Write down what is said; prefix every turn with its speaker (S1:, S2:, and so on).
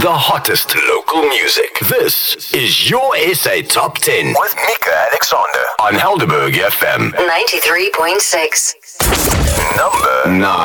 S1: the hottest local music. This is your SA Top 10 with Mika Alexander on Helderberg FM
S2: 93.6.
S1: Number 9.